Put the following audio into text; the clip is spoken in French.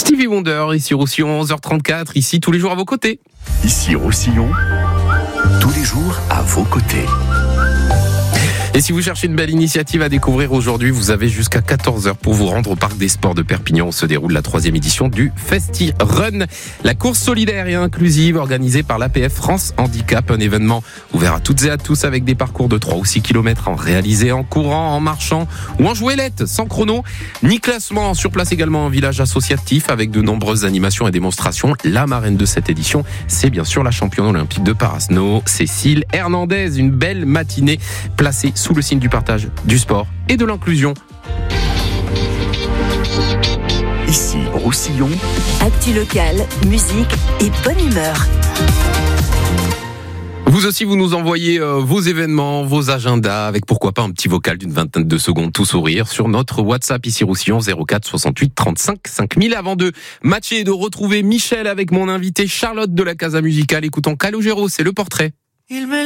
Stevie Wonder, ici Roussillon, 11h34, ici tous les jours à vos côtés. Ici Roussillon, tous les jours à vos côtés. Et si vous cherchez une belle initiative à découvrir aujourd'hui, vous avez jusqu'à 14h pour vous rendre au Parc des Sports de Perpignan où se déroule la 3e édition du Festi Run. La course solidaire et inclusive organisée par l'APF France Handicap, un événement ouvert à toutes et à tous avec des parcours de 3 ou 6 km réalisés en courant, en marchant ou en jouelette, sans chrono, ni classement. Sur place également un village associatif avec de nombreuses animations et démonstrations. La marraine de cette édition, c'est bien sûr la championne olympique de Parasno, Cécile Hernandez. Une belle matinée placée sous le signe du partage, du sport et de l'inclusion. Ici Roussillon, actu locale, musique et bonne humeur. Vous aussi, vous nous envoyez vos événements, vos agendas, avec pourquoi pas un petit vocal d'une vingtaine de secondes, tout sourire, sur notre WhatsApp ici Roussillon, 04 68 35 5000. Avant de matcher et de retrouver Michel avec mon invité Charlotte de la Casa Musicale, écoutons Calogero, c'est le portrait.